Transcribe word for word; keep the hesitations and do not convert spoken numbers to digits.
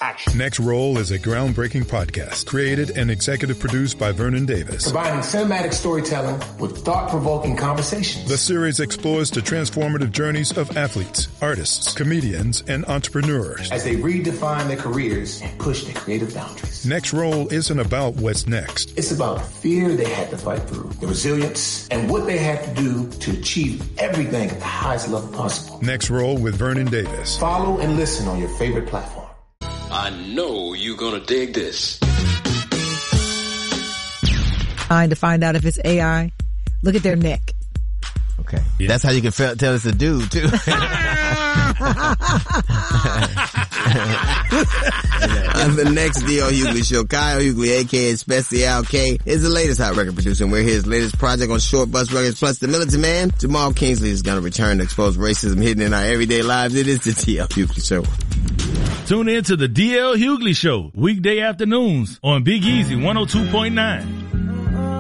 action. Next Roll is a groundbreaking podcast created and executive produced by Vernon Davis. Combining cinematic storytelling with thought-provoking conversations. The series explores the transformative journeys of athletes, artists, comedians, and entrepreneurs as they redefine their careers and push their creative boundaries. Next Roll isn't about what's next. It's about the fear they had to fight through, the resilience, and what they had to do to achieve everything at the highest level possible. Next Roll with Vernon Davis. Follow and listen on your favorite platform. I know you're gonna dig this. Trying to find out if it's A I. Look at their neck. Okay. Yeah. That's how you can f- tell it's a dude, too. On the next D L Hughley Show, Kyle Hughley, a k a. Special K, is the latest hot record producer, and we're his latest project on Short Bus Records, plus the Militant Man. Jamal Kingsley is going to return to expose racism hidden in our everyday lives. It is the D L Hughley Show. Tune in to the D L Hughley Show, weekday afternoons on Big Easy one oh two point nine.